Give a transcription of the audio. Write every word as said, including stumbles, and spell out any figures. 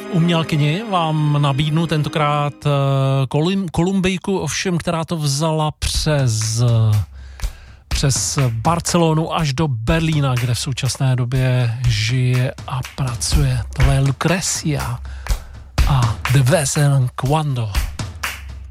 umělkyni vám nabídnu tentokrát Kolum, Kolumbijku, ovšem, která to vzala přes, přes Barcelonu až do Berlína, kde v současné době žije a pracuje. Tohle je Lucrecia a De vez en cuando.